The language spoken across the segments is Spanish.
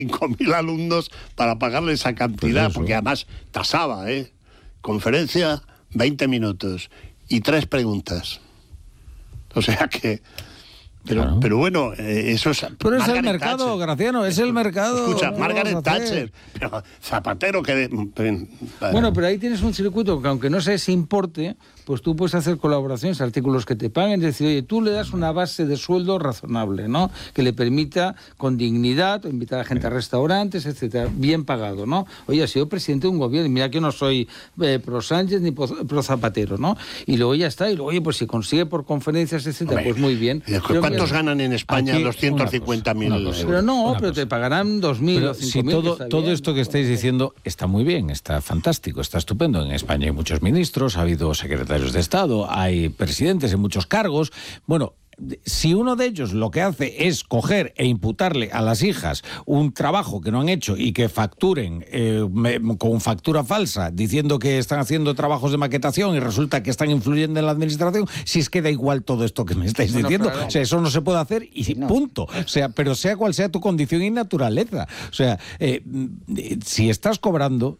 5.000 alumnos para pagarle esa cantidad, Pues porque además tasaba, conferencia 20 minutos y 3 preguntas. O sea que... Pero bueno, eso es... Pero es el Margaret mercado, Thatcher. Graciano, es el mercado. Escucha, ¿qué Margaret vamos a hacer? Thatcher, pero Zapatero que... Bueno, pero ahí tienes un circuito que aunque no sea ese importe, pues tú puedes hacer colaboraciones, artículos que te paguen, es decir, oye, tú le das una base de sueldo razonable, ¿no? Que le permita con dignidad invitar a gente a restaurantes, etcétera, bien pagado, ¿no? Oye, ha sido presidente de un gobierno, y mira que no soy pro Sánchez ni pro Zapatero, ¿no? Y luego ya está, y luego, oye, pues si consigue por conferencias, etcétera, pues muy bien. ¿Cuántos ganan en España? 250.000 euros? Pero no, pero te pagarán 2.000 o 5.000. Si todo esto que estáis diciendo está muy bien, está fantástico, está estupendo. En España hay muchos ministros, ha habido secretarios de Estado, hay presidentes en muchos cargos. Bueno, si uno de ellos lo que hace es coger e imputarle a las hijas un trabajo que no han hecho y que facturen con factura falsa, diciendo que están haciendo trabajos de maquetación y resulta que están influyendo en la administración, si es que da igual todo esto que me estáis diciendo. Claro. O sea, eso no se puede hacer y punto. O sea, pero sea cual sea tu condición y naturaleza. O sea, si estás cobrando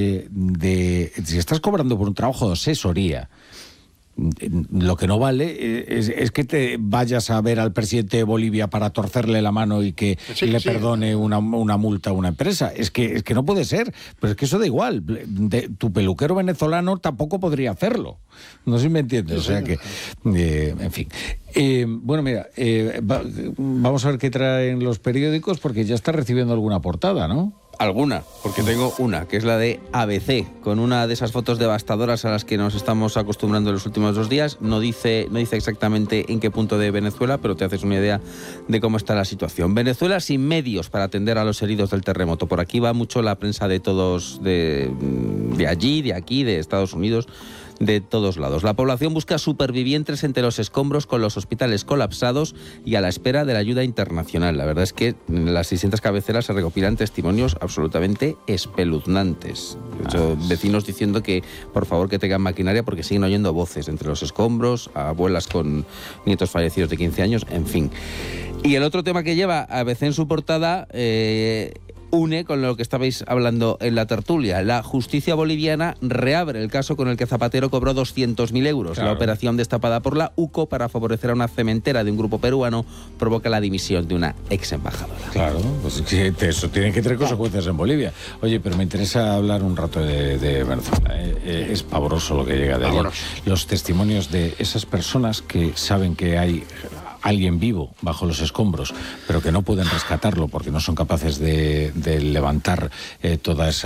por un trabajo de asesoría, lo que no vale es que te vayas a ver al presidente de Bolivia para torcerle la mano y que le perdone una multa a una empresa. Es que no puede ser, pero es que eso da igual. Tu peluquero venezolano tampoco podría hacerlo. No sé si me entiendes. O sea que, en fin. Bueno, mira, vamos a ver qué traen los periódicos, porque ya está recibiendo alguna portada, ¿no? Alguna, porque tengo una, que es la de ABC, con una de esas fotos devastadoras a las que nos estamos acostumbrando en los últimos 2 días. No dice exactamente en qué punto de Venezuela, pero te haces una idea de cómo está la situación. Venezuela sin medios para atender a los heridos del terremoto. Por aquí va mucho la prensa de todos, de allí, de aquí, de Estados Unidos, de todos lados. La población busca supervivientes entre los escombros, con los hospitales colapsados y a la espera de la ayuda internacional. La verdad es que en las distintas cabeceras se recopilan testimonios absolutamente espeluznantes. De hecho, vecinos diciendo que por favor que tengan maquinaria porque siguen oyendo voces entre los escombros, abuelas con nietos fallecidos de 15 años, en fin. Y el otro tema que lleva ABC en su portada une con lo que estabais hablando en la tertulia. La justicia boliviana reabre el caso con el que Zapatero cobró 200.000 euros. Claro. La operación destapada por la UCO para favorecer a una cementera de un grupo peruano provoca la dimisión de una ex embajadora. Claro, pues eso tiene que tener consecuencias en Bolivia. Oye, pero me interesa hablar un rato de Venezuela. Es pavoroso lo que llega de allí. Los testimonios de esas personas que saben que hay alguien vivo bajo los escombros, pero que no pueden rescatarlo porque no son capaces de levantar todas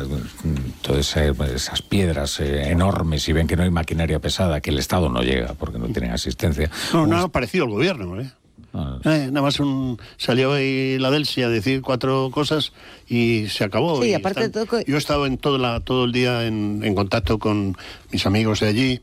esas piedras enormes, y ven que no hay maquinaria pesada, que el Estado no llega porque no tienen asistencia. No ha aparecido el gobierno, nada más salió ahí la Delsi a decir 4 cosas y se acabó. Sí, y aparte de todo... Yo he estado todo el día en contacto con mis amigos de allí,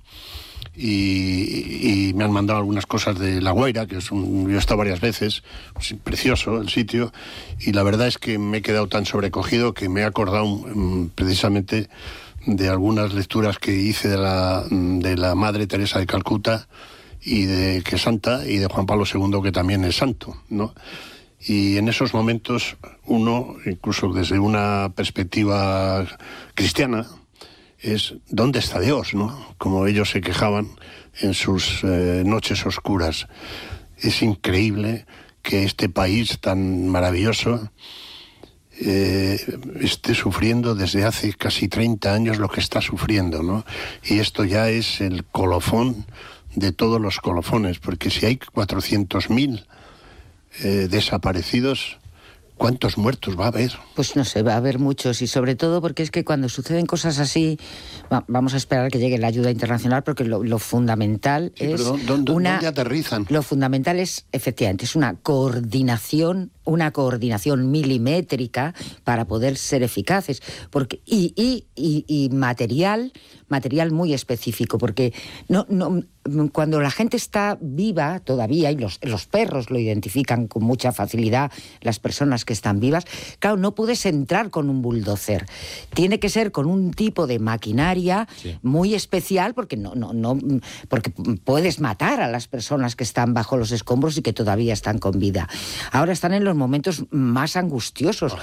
y me han mandado algunas cosas de La Guaira, que yo he estado varias veces, precioso el sitio, y la verdad es que me he quedado tan sobrecogido que me he acordado precisamente de algunas lecturas que hice de la Madre Teresa de Calcuta, y que es santa, y de Juan Pablo II, que también es santo, ¿no? Y en esos momentos uno, incluso desde una perspectiva cristiana, es ¿dónde está Dios?, ¿no? Como ellos se quejaban en sus noches oscuras. Es increíble que este país tan maravilloso esté sufriendo desde hace casi 30 años lo que está sufriendo, ¿no? Y esto ya es el colofón de todos los colofones, porque si hay 400.000 desaparecidos, ¿cuántos muertos va a haber? Pues no sé, va a haber muchos, y sobre todo porque es que cuando suceden cosas así, vamos a esperar que llegue la ayuda internacional, porque lo fundamental es... ¿Dónde aterrizan? Lo fundamental es, efectivamente, es una coordinación milimétrica para poder ser eficaces, porque y material muy específico, porque cuando la gente está viva todavía, y los perros lo identifican con mucha facilidad, las personas que están vivas, claro, no puedes entrar con un bulldozer, tiene que ser con un tipo de maquinaria muy especial, porque porque puedes matar a las personas que están bajo los escombros y que todavía están con vida. Ahora están en los momentos más angustiosos,